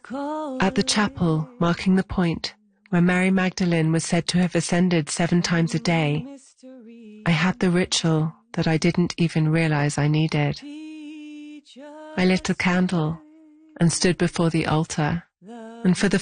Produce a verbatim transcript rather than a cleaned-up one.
At the chapel marking the point where Mary Magdalene was said to have ascended seven times a day, I had the ritual that I didn't even realize I needed. I lit a candle and stood before the altar, and for the